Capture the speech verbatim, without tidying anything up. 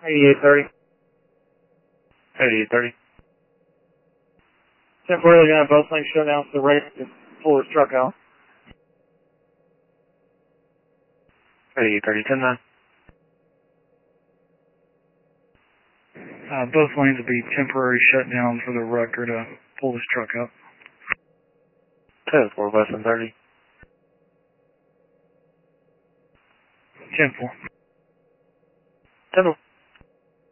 eighty-eight thirty. eighty-eight thirty. Temporarily gonna have both lanes shut down so the right to pull his truck out. eighty-eight thirty, ten nine. Uh, both lanes will be temporary shut down for the wrecker to pull his truck out. ten four, less than thirty. ten four. ten four.